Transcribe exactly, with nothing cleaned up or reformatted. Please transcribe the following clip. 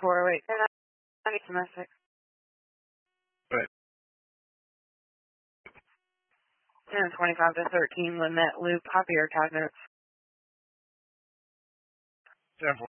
four oh eight. I need domestic. Right. ten twenty-five to thirteen, Lynette Loop, copier cabinets. ten